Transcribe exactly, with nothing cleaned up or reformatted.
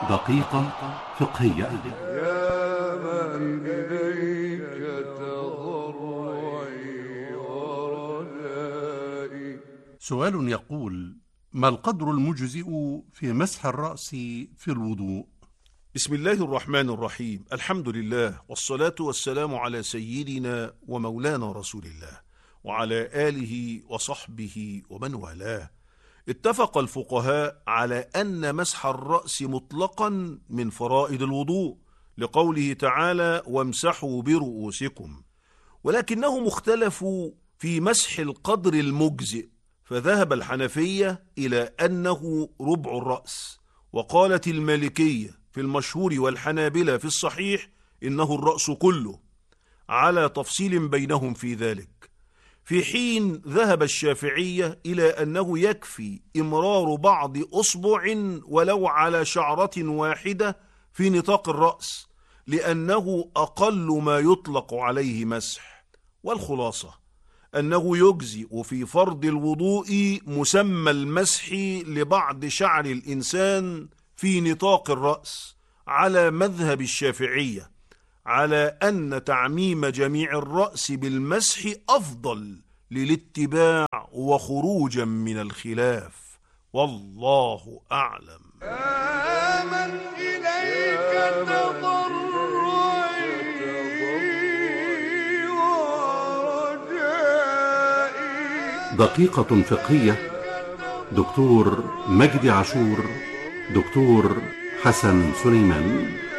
دقيقة فقهية. يا من إليك تضرعي ورجائي. سؤال يقول: ما القدر المجزئ في مسح الرأس في الوضوء؟ بسم الله الرحمن الرحيم. الحمد لله والصلاة والسلام على سيدنا ومولانا رسول الله وعلى آله وصحبه ومن والاه. اتفق الفقهاء على أن مسح الرأس مطلقا من فرائض الوضوء لقوله تعالى: وامسحوا برؤوسكم، ولكنهم اختلفوا في مسح القدر المجزئ، فذهب الحنفية إلى أنه ربع الرأس، وقالت المالكية في المشهور والحنابلة في الصحيح إنه الرأس كله، على تفصيل بينهم في ذلك، في حين ذهب الشافعية إلى أنه يكفي إمرار بعض أصبع ولو على شعرة واحدة في نطاق الرأس، لأنه أقل ما يطلق عليه مسح. والخلاصة أنه يجزئ في فرض الوضوء مسمى المسح لبعض شعر الإنسان في نطاق الرأس على مذهب الشافعية، على أن تعميم جميع الرأس بالمسح أفضل للاتباع وخروجا من الخلاف، والله أعلم. يا من إليك تضرعي ورجائي. دقيقة فقهية. دكتور مجدي عاشور، دكتور حسن سليمان.